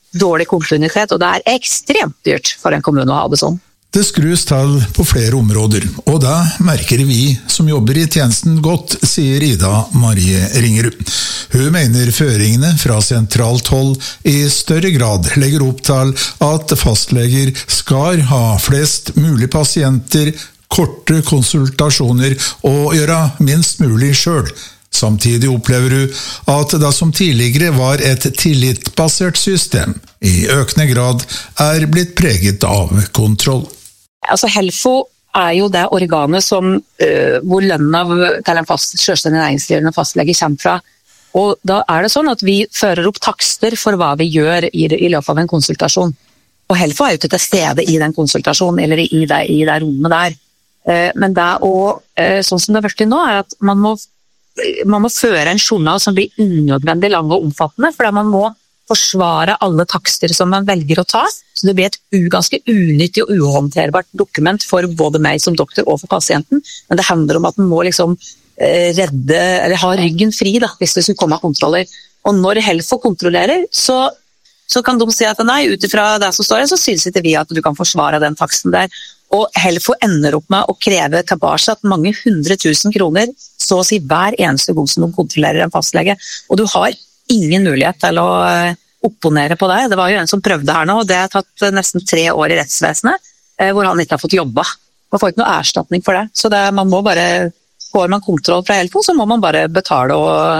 dårlig kontinuitet, og det ekstremt dyrt for en kommune å ha det sånn. Det skrus til på flere områder, og da merker vi som jobber i tjenesten godt, sier Ida Marie Ringerud. Hun mener føringene fra sentralt hold i større grad legger opp til at fastleger skal ha flest mulig pasienter, korte konsultasjoner og gjøre minst mulig selv. Samtidig opplever hun at det som tidligere var et tillitbasert system, i økende grad blitt preget av kontroll. Altså Helfo jo det organet som, hvor lønnen til en selvstendig næringsdrivende fastlege kommer fra. Og da det sånn at vi fører opp takster for hva vi gjør i løpet av en konsultasjon. Og Helfo jo ikke til stede i den konsultasjonen, eller i det rommet der. Men det sånn som det har vært nå, at man må føre en journal som blir unødvendig lang og omfattende, fordi man må forsvare alle takster som man velger å ta, så det blir et ganske unyttig og uhåndterbart dokument for både meg som doktor og for pasienten, men det handler om at man må liksom redde, eller ha ryggen fri da, hvis det skulle komme kontroller. Og når Helfo kontrollerer, så kan de si at nei, utifra det som står her, så synes ikke vi at du kan forsvare den taksten der. Og Helfo ender opp med å kreve tilbake at mange 100 000 kroner, så å si hver eneste gang som de kontrollerer en fastlege. Og du har ingen mulighet til å opponere på det. Det var jo en som prøvde her nå, og det har tatt nesten 3 år i rettsvesenet, hvor han ikke har fått jobba. Man får ikke noe erstatning for det. Så man må bare, får man kontroll fra Helfo, så må man bare betale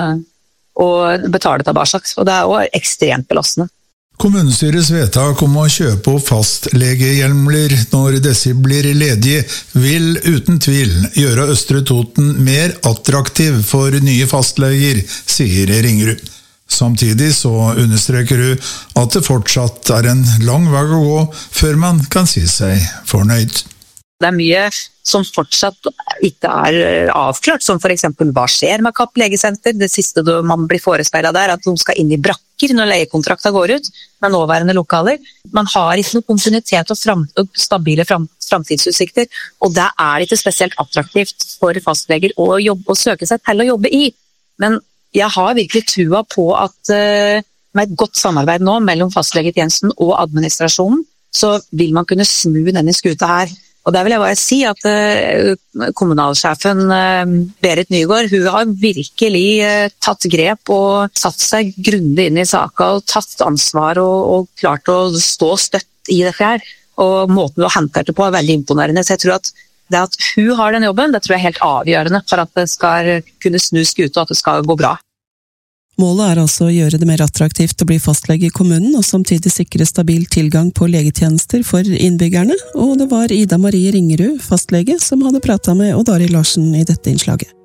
og betale tilbake. Og det jo ekstremt belastende. Kommunestyrets vedtak om å kjøpe opp fastlegehjelmler når disse blir ledige, vil uten tvil gjøre Østre Toten mer attraktiv for nye fastleger, sier Ringerud. Samtidig så understreker hun at det fortsatt en lang vei å gå før man kan si seg fornøyd. Det mye som fortsatt ikke avklart, som for eksempel hva skjer med Kapp legesenter. Det siste man blir forespeilet der, at de skal inn i brakker når leiekontrakten går ut, med nåværende lokaler. Man har ikke noe kontinuitet og stabile framtidsutsikter, og det ikke spesielt attraktivt for fastleger å søke seg til å jobbe i. Men jeg har virkelig trua på at med et godt samarbeid nå mellom fastlegetjenesten og administrasjonen, så vil man kunne snu denne skuta her. Og der vil jeg bare si at kommunalsjefen Berit Nygaard, hun har virkelig tatt grep og satt seg grundig inn i saka og tatt ansvar og klart å stå støtt i dette her. Og måten hun har hentet det på veldig imponerende. Så jeg tror at det at hun har den jobben, det tror jeg helt avgjørende for at det skal kunne snu skuta og at det skal gå bra. Målet altså å gjøre det mer attraktivt å bli fastlege i kommunen, og samtidig sikre stabil tilgang på legetjenester for innbyggerne. Og det var Ida Marie Ringerud, fastlege, som hadde pratet med Odd Arild Larsen i dette innslaget.